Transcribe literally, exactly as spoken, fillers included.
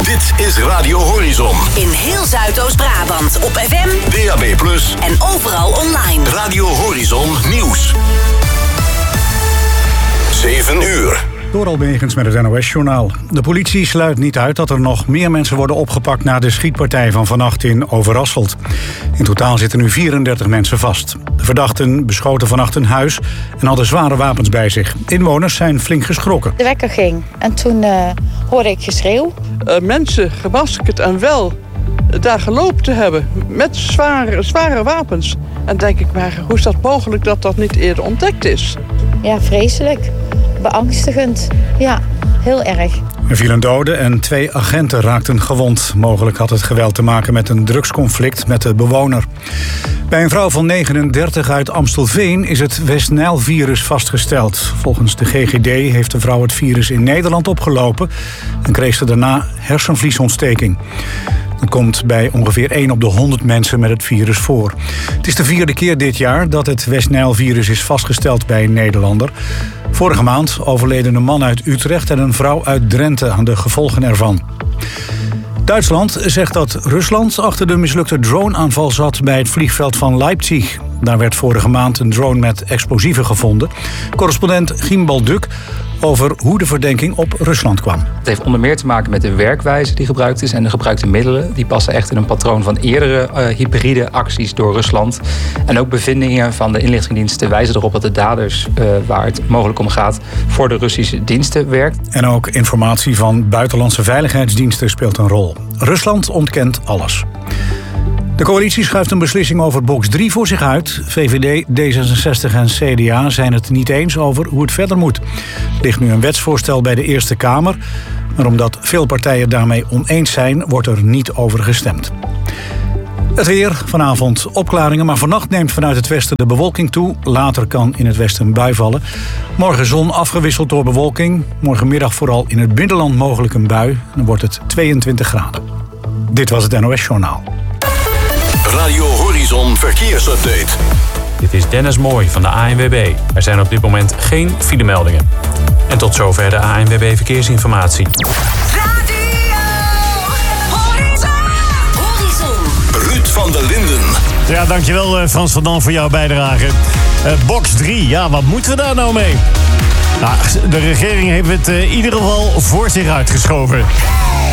Dit is Radio Horizon. In heel Zuidoost-Brabant op F M, D A B plus, en overal online. Radio Horizon Nieuws. zeven uur. Door Albegens met het N O S-journaal. De politie sluit niet uit dat er nog meer mensen worden opgepakt na de schietpartij van vannacht in Overasselt. In totaal zitten nu vierendertig mensen vast. De verdachten beschoten vannacht een huis en hadden zware wapens bij zich. Inwoners zijn flink geschrokken. De wekker ging en toen uh, hoorde ik geschreeuw. Uh, mensen gemaskerd en wel daar gelopen te hebben met zware, zware wapens. En denk ik, maar hoe is dat mogelijk dat dat niet eerder ontdekt is? Ja, vreselijk. Beangstigend. Ja, heel erg. Er vielen doden en twee agenten raakten gewond. Mogelijk had het geweld te maken met een drugsconflict met de bewoner. Bij een vrouw van negenendertig uit Amstelveen is het West-Nijl-virus vastgesteld. Volgens de G G D heeft de vrouw het virus in Nederland opgelopen en kreeg ze daarna hersenvliesontsteking. Dat komt bij ongeveer één op de honderd mensen met het virus voor. Het is de vierde keer dit jaar dat het West-Nijl-virus is vastgesteld bij een Nederlander. Vorige maand overleden een man uit Utrecht en een vrouw uit Drenthe aan de gevolgen ervan. Duitsland zegt dat Rusland achter de mislukte droneaanval zat bij het vliegveld van Leipzig. Daar werd vorige maand een drone met explosieven gevonden. Correspondent Gimbal Duk over hoe de verdenking op Rusland kwam. Het heeft onder meer te maken met de werkwijze die gebruikt is en de gebruikte middelen. Die passen echt in een patroon van eerdere uh, hybride acties door Rusland. En ook bevindingen van de inlichtingendiensten wijzen erop dat de daders, uh, waar het mogelijk om gaat, voor de Russische diensten werkt. En ook informatie van buitenlandse veiligheidsdiensten speelt een rol. Rusland ontkent alles. De coalitie schuift een beslissing over box drie voor zich uit. V V D, D zesenzestig en C D A zijn het niet eens over hoe het verder moet. Er ligt nu een wetsvoorstel bij de Eerste Kamer. Maar omdat veel partijen daarmee oneens zijn, wordt er niet over gestemd. Het weer, vanavond opklaringen, maar vannacht neemt vanuit het westen de bewolking toe. Later kan in het westen een bui vallen. Morgen zon afgewisseld door bewolking. Morgenmiddag vooral in het binnenland mogelijk een bui. Dan wordt het tweeëntwintig graden. Dit was het N O S-journaal. Radio Horizon Verkeersupdate. Dit is Dennis Mooij van de A N W B. Er zijn op dit moment geen filemeldingen. En tot zover de A N W B Verkeersinformatie. Radio Horizon. Horizon. Ruud van der Linden. Ja, dankjewel Frans van Dam voor jouw bijdrage. Uh, box drie, ja, wat moeten we daar nou mee? Nou, de regering heeft het uh, in ieder geval voor zich uitgeschoven.